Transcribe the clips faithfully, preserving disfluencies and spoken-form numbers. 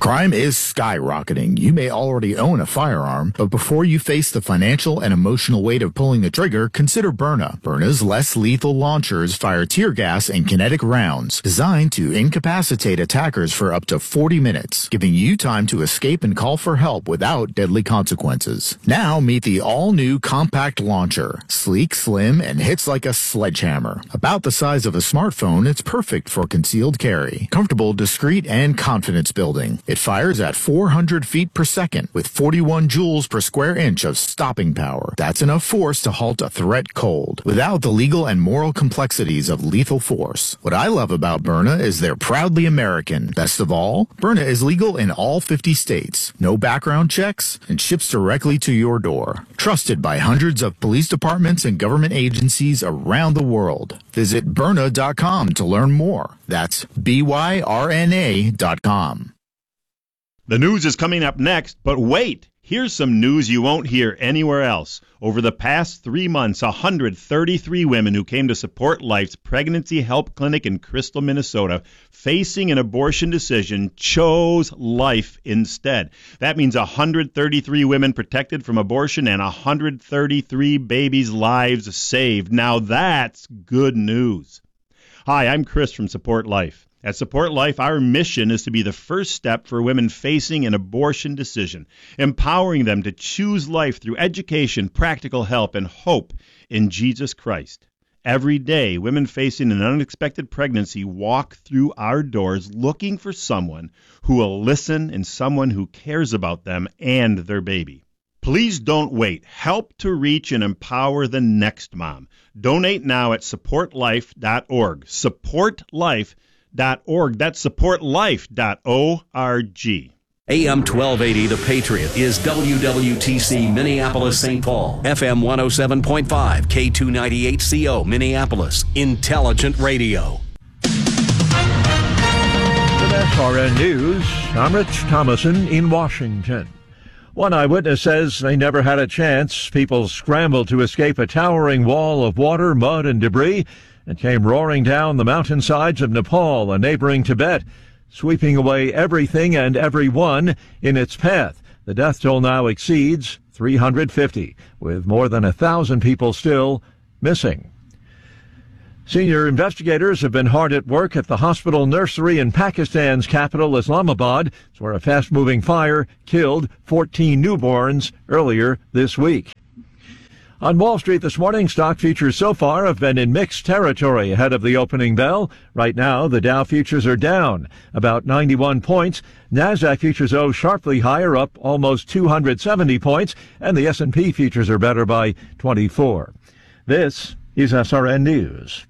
Crime is skyrocketing. You may already own a firearm, but before you face the financial and emotional weight of pulling the trigger, consider Byrna. Byrna's less lethal launchers fire tear gas and kinetic rounds designed to incapacitate attackers for up to forty minutes, giving you time to escape and call for help without deadly consequences. Now meet the all-new compact launcher. Sleek, slim, and hits like a sledgehammer. About the size of a smartphone, it's perfect for concealed carry. Comfortable, discreet, and confidence building. It fires at four hundred feet per second with forty-one joules per square inch of stopping power. That's enough force to halt a threat cold, without the legal and moral complexities of lethal force. What I love about Byrna is they're proudly American. Best of all, Byrna is legal in all fifty states. No background checks, and ships directly to your door. Trusted by hundreds of police departments and government agencies around the world. Visit Byrna dot com to learn more. That's B Y R N A dot com. The news is coming up next, but wait! Here's some news you won't hear anywhere else. Over the past three months, one hundred thirty-three women who came to Support Life's Pregnancy Help Clinic in Crystal, Minnesota, facing an abortion decision, chose life instead. That means one hundred thirty-three women protected from abortion and one hundred thirty-three babies' lives saved. Now that's good news. Hi, I'm Chris from Support Life. At Support Life, our mission is to be the first step for women facing an abortion decision, empowering them to choose life through education, practical help, and hope in Jesus Christ. Every day, women facing an unexpected pregnancy walk through our doors looking for someone who will listen and someone who cares about them and their baby. Please don't wait. Help to reach and empower the next mom. Donate now at support life dot org. support life dot org. That's support life dot org. A M twelve eighty The Patriot is W W T C Minneapolis Saint Paul, F M one oh seven point five, K two ninety-eight C O Minneapolis, Intelligent Radio. With S R N News, I'm Rich Thomason in Washington. One eyewitness says they never had a chance. People scrambled to escape a towering wall of water, mud, and debris and came roaring down the mountainsides of Nepal and neighboring Tibet, sweeping away everything and everyone in its path. The death toll now exceeds three hundred fifty, with more than one thousand people still missing. Senior investigators have been hard at work at the hospital nursery in Pakistan's capital, Islamabad. It's where a fast-moving fire killed fourteen newborns earlier this week. On Wall Street this morning, stock futures so far have been in mixed territory ahead of the opening bell. Right now, the Dow futures are down about ninety-one points. NASDAQ futures owe sharply higher, up almost two hundred seventy points, and the S and P futures are better by twenty-four. This is S R N News.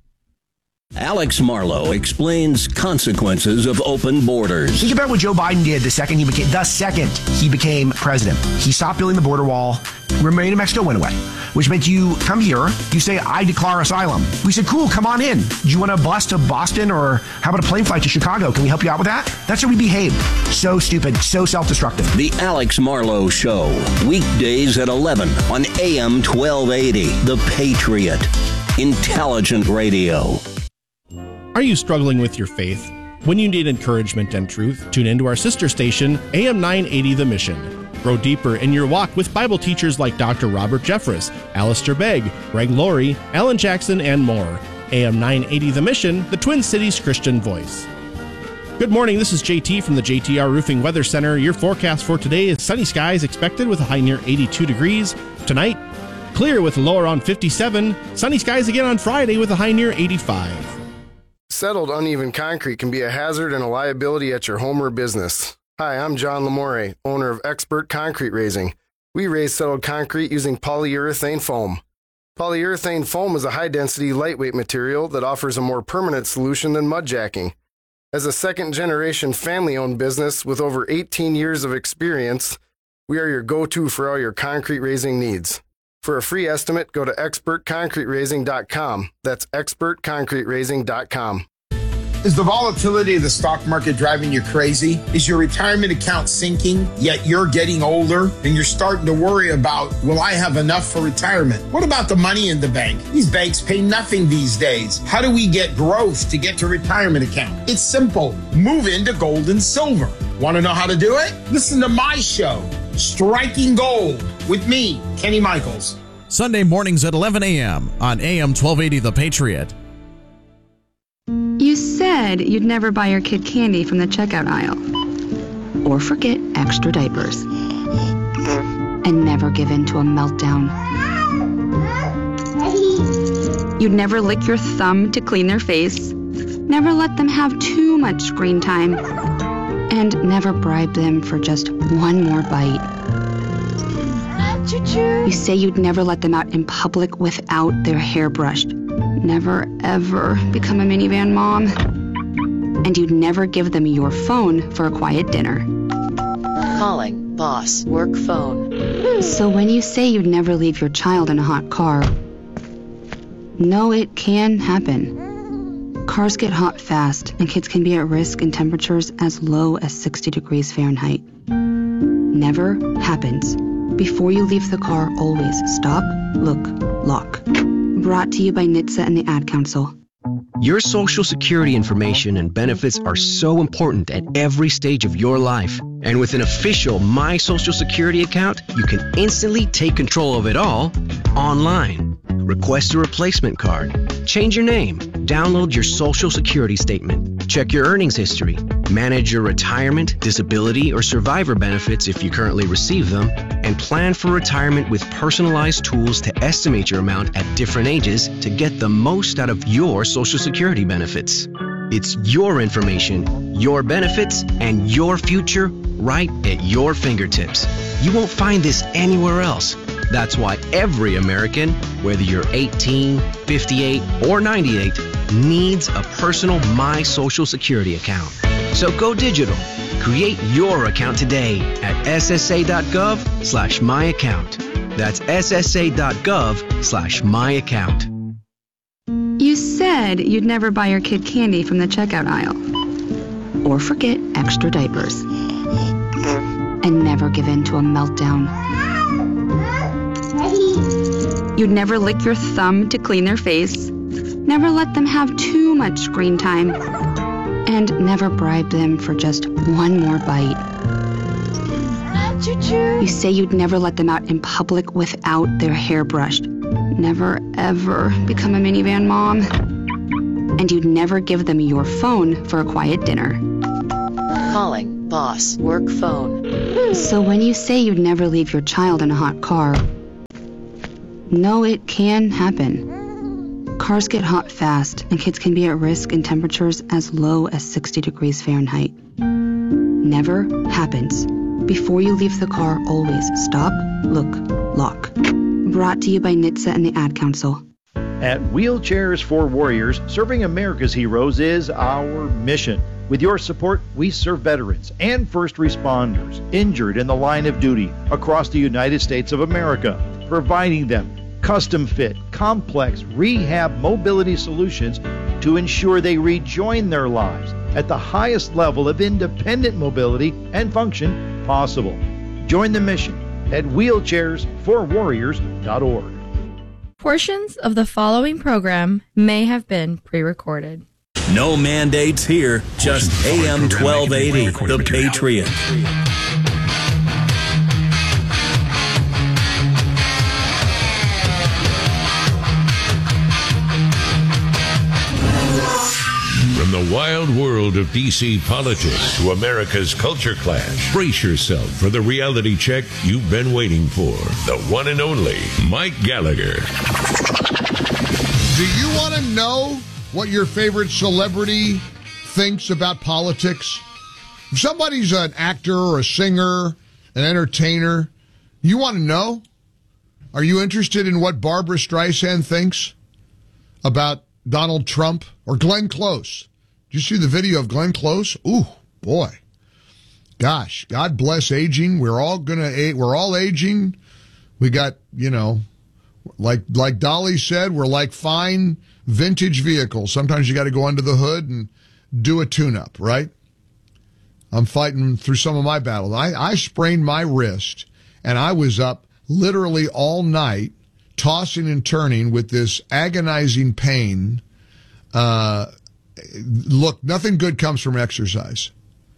Alex Marlow explains consequences of open borders. Think about what Joe Biden did the second he became the second he became president. He stopped building the border wall. Remain in Mexico went away, which meant you come here, you say, I declare asylum. We said, cool, come on in. Do you want a bus to Boston, or how about a plane flight to Chicago? Can we help you out with that? That's how we behaved. So stupid, so self-destructive. The Alex Marlow Show, weekdays at eleven on A M twelve eighty. The Patriot, Intelligent Radio. Are you struggling with your faith? When you need encouragement and truth, tune into our sister station, A M nine eighty The Mission. Grow deeper in your walk with Bible teachers like Doctor Robert Jeffress, Alistair Begg, Greg Laurie, Alan Jackson, and more. A M nine eighty The Mission, the Twin Cities Christian voice. Good morning, this is J T from the J T R Roofing Weather Center. Your forecast for today is sunny skies expected with a high near eighty-two degrees. Tonight, clear with a low around fifty-seven. Sunny skies again on Friday with a high near eighty-five. Settled uneven concrete can be a hazard and a liability at your home or business. Hi, I'm John Lamore, owner of Expert Concrete Raising. We raise settled concrete using polyurethane foam. Polyurethane foam is a high-density, lightweight material that offers a more permanent solution than mud jacking. As a second-generation family-owned business with over eighteen years of experience, we are your go-to for all your concrete raising needs. For a free estimate, go to expert concrete raising dot com. That's expert concrete raising dot com. Is the volatility of the stock market driving you crazy? Is your retirement account sinking, yet you're getting older and you're starting to worry about, will I have enough for retirement? What about the money in the bank? These banks pay nothing these days. How do we get growth to get to retirement account? It's simple. Move into gold and silver. Want to know how to do it? Listen to my show, Striking Gold, with me, Kenny Michaels. Sunday mornings at eleven a.m. on A M twelve eighty The Patriot. You said you'd never buy your kid candy from the checkout aisle. Or forget extra diapers. And never give in to a meltdown. You'd never lick your thumb to clean their face. Never let them have too much screen time. And never bribe them for just one more bite. You say you'd never let them out in public without their hair brushed. Never, ever become a minivan mom. And you'd never give them your phone for a quiet dinner. Calling boss work phone. So when you say you'd never leave your child in a hot car, no, it can happen. Cars get hot fast, and kids can be at risk in temperatures as low as sixty degrees Fahrenheit. Never happens. Before you leave the car, always stop, look, lock. Brought to you by N H T S A and the Ad Council. Your Social Security information and benefits are so important at every stage of your life. And with an official My Social Security account, you can instantly take control of it all online. Request a replacement card, change your name, download your Social Security statement, check your earnings history, manage your retirement, disability, or survivor benefits if you currently receive them, and plan for retirement with personalized tools to estimate your amount at different ages to get the most out of your Social Security benefits. It's your information, your benefits, and your future right at your fingertips. You won't find this anywhere else. That's why every American, whether you're eighteen, fifty-eight, or ninety-eight, needs a personal My Social Security account. So go digital. Create your account today at ssa.gov slash my account. That's ssa.gov slash my account. You said you'd never buy your kid candy from the checkout aisle. Or forget extra diapers. And never give in to a meltdown. You'd never lick your thumb to clean their face. Never let them have too much screen time. And never bribe them for just one more bite. You say you'd never let them out in public without their hair brushed. Never, ever become a minivan mom. And you'd never give them your phone for a quiet dinner. Calling boss work phone. So when you say you'd never leave your child in a hot car, no, it can happen. Cars get hot fast, and kids can be at risk in temperatures as low as sixty degrees Fahrenheit. Never happens. Before you leave the car, always stop, look, lock. Brought to you by N H T S A and the Ad Council. At Wheelchairs for Warriors, serving America's heroes is our mission. With your support, we serve veterans and first responders injured in the line of duty across the United States of America, providing them custom-fit, complex rehab mobility solutions to ensure they rejoin their lives at the highest level of independent mobility and function possible. Join the mission at wheelchairs for warriors dot org. Portions of the following program may have been pre-recorded. No mandates here, just A M twelve eighty, The Patriot. From the wild world of D C politics to America's culture clash, brace yourself for the reality check you've been waiting for. The one and only Mike Gallagher. Do you want to know what your favorite celebrity thinks about politics? If somebody's an actor or a singer, an entertainer, you want to know? Are you interested in what Barbara Streisand thinks about Donald Trump or Glenn Close? Did you see the video of Glenn Close? Ooh, boy. Gosh, God bless aging. We're all gonna, we're all aging. We got, you know, like, like Dolly said, we're like fine vintage vehicles. Sometimes you got to go under the hood and do a tune-up, right? I'm fighting through some of my battles. I, I sprained my wrist, and I was up literally all night tossing and turning with this agonizing pain. Uh, look, nothing good comes from exercise.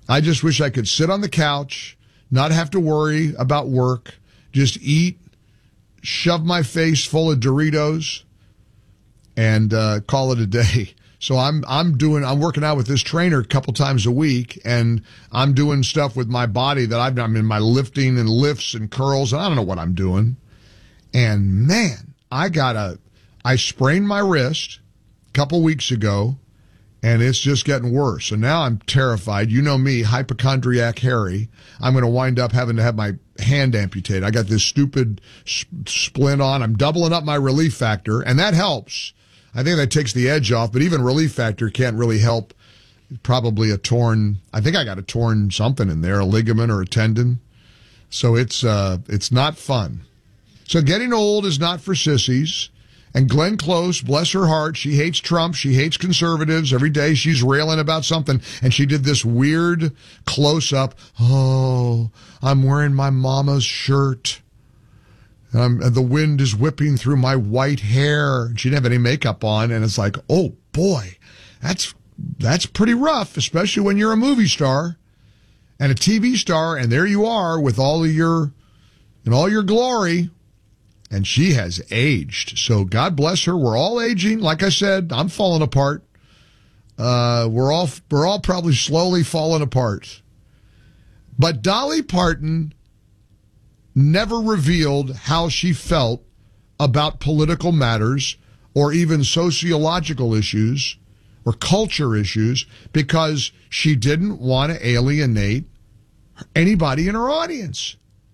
I just wish I could sit on the couch, not have to worry about work, just eat, shove my face full of Doritos, and uh, call it a day. So I'm I'm doing I'm working out with this trainer a couple times a week, and I'm doing stuff with my body that I've I'm in my lifting and lifts and curls. And I don't know what I'm doing. And man, I got a I sprained my wrist a couple weeks ago, and it's just getting worse. And now I'm terrified. You know me, hypochondriac Harry. I'm going to wind up having to have my hand amputated. I got this stupid splint on. I'm doubling up my relief factor, and that helps. I think that takes the edge off, but even relief factor can't really help. Probably a torn, I think I got a torn something in there, a ligament or a tendon. So it's uh, it's not fun. So getting old is not for sissies. And Glenn Close, bless her heart, she hates Trump. She hates conservatives. Every day she's railing about something. And she did this weird close-up. Oh, I'm wearing my mama's shirt. Um, the wind is whipping through my white hair. She didn't have any makeup on. And it's like, oh, boy, that's that's pretty rough, especially when you're a movie star and a T V star. And there you are with all of your, in all your glory. And she has aged. So God bless her. We're all aging. Like I said, I'm falling apart. Uh, we're all we're all probably slowly falling apart. But Dolly Parton never revealed how she felt about political matters or even sociological issues or culture issues because she didn't want to alienate anybody in her audience.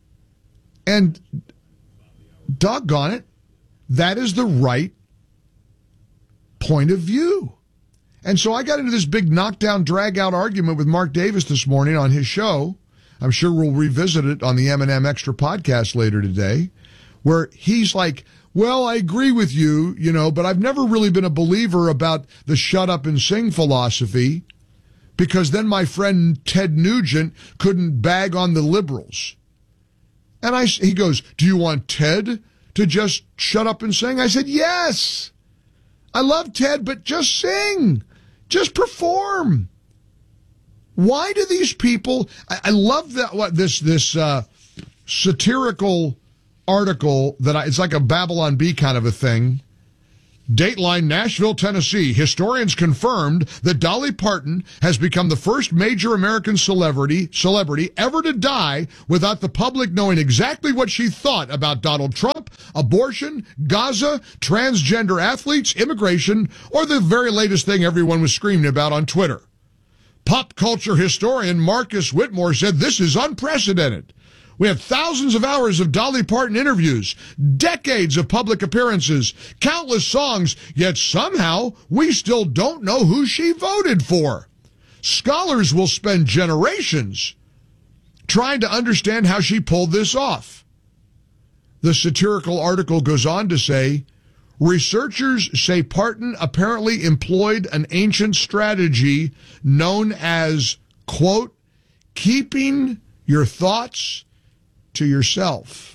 And doggone it, that is the right point of view. And so I got into this big knockdown, drag-out argument with Mark Davis this morning on his show. I'm sure we'll revisit it on the M and M Extra podcast later today, where he's like, well, I agree with you, you know, but I've never really been a believer about the shut up and sing philosophy because then my friend Ted Nugent couldn't bag on the liberals. And I, he goes, do you want Ted to just shut up and sing? I said, yes. I love Ted, but just sing. Just perform. Why do these people, I, I love that, what this, this, uh, satirical article that I, it's like a Babylon Bee kind of a thing. Dateline, Nashville, Tennessee. Historians confirmed that Dolly Parton has become the first major American celebrity celebrity ever to die without the public knowing exactly what she thought about Donald Trump, abortion, Gaza, transgender athletes, immigration, or the very latest thing everyone was screaming about on Twitter. Pop culture historian Marcus Whitmore said this is unprecedented. We have thousands of hours of Dolly Parton interviews, decades of public appearances, countless songs, yet somehow we still don't know who she voted for. Scholars will spend generations trying to understand how she pulled this off. The satirical article goes on to say, researchers say Parton apparently employed an ancient strategy known as, quote, keeping your thoughts to yourself.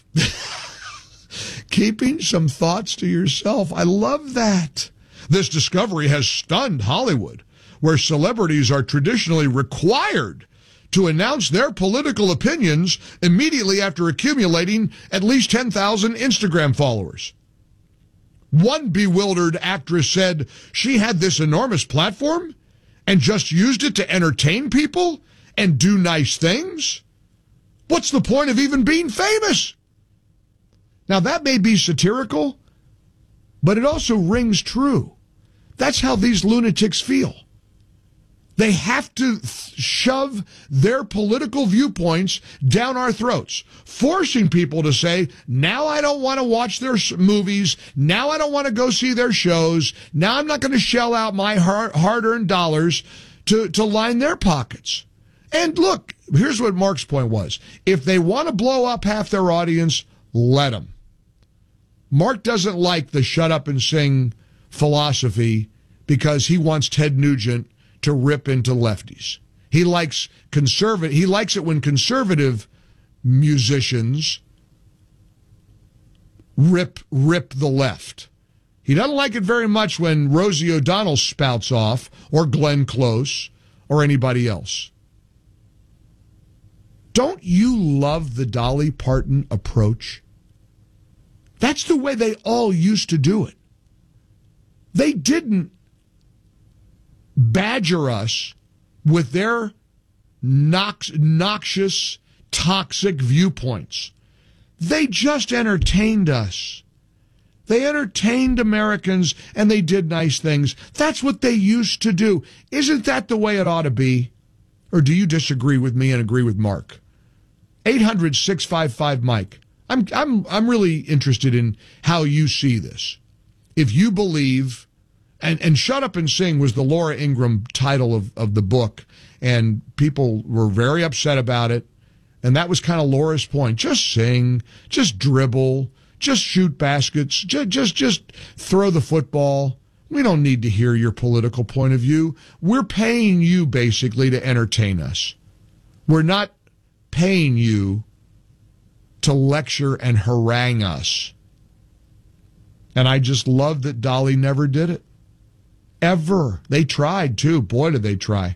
Keeping some thoughts to yourself. I love that. This discovery has stunned Hollywood, where celebrities are traditionally required to announce their political opinions immediately after accumulating at least ten thousand Instagram followers. One bewildered actress said she had this enormous platform and just used it to entertain people and do nice things. What's the point of even being famous? Now, that may be satirical, but it also rings true. That's how these lunatics feel. They have to shove their political viewpoints down our throats, forcing people to say, now I don't want to watch their movies, now I don't want to go see their shows, now I'm not going to shell out my hard-earned dollars to, to line their pockets. And look, here's what Mark's point was. If they want to blow up half their audience, let them. Mark doesn't like the shut up and sing philosophy because he wants Ted Nugent to rip into lefties. He likes conservative. He likes it when conservative musicians rip rip the left. He doesn't like it very much when Rosie O'Donnell spouts off, or Glenn Close, or anybody else. Don't you love the Dolly Parton approach? That's the way they all used to do it. They didn't badger us with their nox- noxious, toxic viewpoints. They just entertained us. They entertained Americans, and they did nice things. That's what they used to do. Isn't that the way it ought to be? Or do you disagree with me and agree with Mark? eight hundred, six five five, Mike. I'm I'm I'm really interested in how you see this. If you believe, and, and Shut Up and Sing was the Laura Ingraham title of, of the book, and people were very upset about it, and that was kind of Laura's point. Just sing, just dribble, just shoot baskets, just, just, just throw the football. We don't need to hear your political point of view. We're paying you basically to entertain us. We're not paying you to lecture and harangue us. And I just love that Dolly never did it. Ever. They tried, too. Boy, did they try.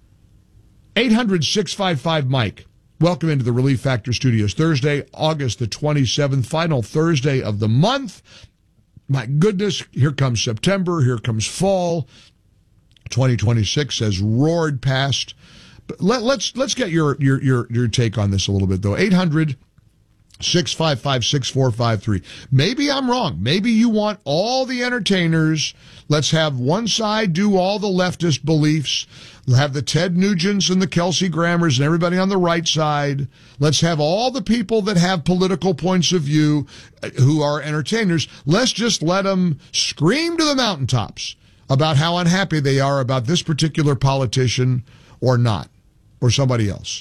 eight hundred, six five five, Mike. Welcome into the Relief Factor Studios. Thursday, August the twenty-seventh, final Thursday of the month. My goodness, here comes September, here comes fall. twenty twenty-six has roared past. But let, let's let's get your, your your your take on this a little bit, though. eight hundred, six five five, six four five three. Maybe I'm wrong. Maybe you want all the entertainers. Let's have one side do all the leftist beliefs. Have the Ted Nugents and the Kelsey Grammers and everybody on the right side. Let's have all the people that have political points of view who are entertainers. Let's just let them scream to the mountaintops about how unhappy they are about this particular politician or not, or somebody else.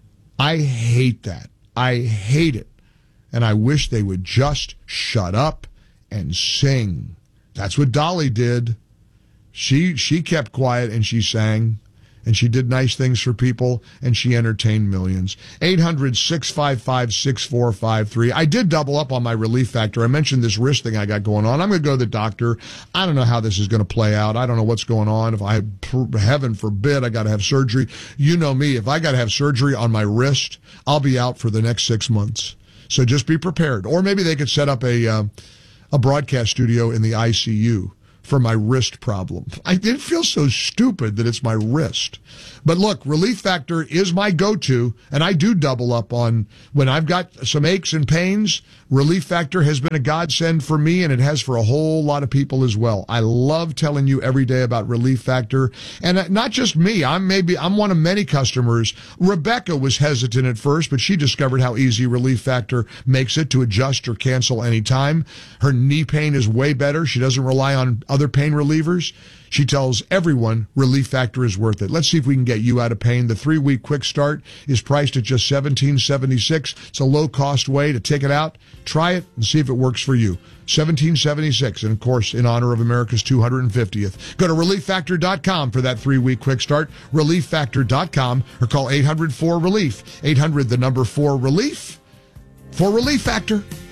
I hate that. I hate it. And I wish they would just shut up and sing. That's what Dolly did. She she kept quiet and she sang. And she did nice things for people, and she entertained millions. eight hundred, six five five, six four five three. I did double up on my Relief Factor. I mentioned this wrist thing I got going on. I'm going to go to the doctor. I don't know how this is going to play out. I don't know what's going on. If I, heaven forbid, I got to have surgery. You know me. If I got to have surgery on my wrist, I'll be out for the next six months. So just be prepared. Or maybe they could set up a uh, a broadcast studio in the I C U for my wrist problem. I did feel so stupid that it's my wrist. But look, Relief Factor is my go-to, and I do double up on when I've got some aches and pains. Relief Factor has been a godsend for me, and it has for a whole lot of people as well. I love telling you every day about Relief Factor, and not just me. I'm maybe I'm one of many customers. Rebecca was hesitant at first, but she discovered how easy Relief Factor makes it to adjust or cancel anytime. Her knee pain is way better. She doesn't rely on other pain relievers. She tells everyone Relief Factor is worth it. Let's see if we can get you out of pain. The three-week quick start is priced at just seventeen seventy-six. It's a low-cost way to take it out. Try it and see if it works for you. seventeen seventy-six, and of course, in honor of America's two hundred fiftieth. Go to relief factor dot com for that three-week quick start, relief factor dot com, or call eight hundred four relief. eight hundred, the number four relief, for Relief Factor.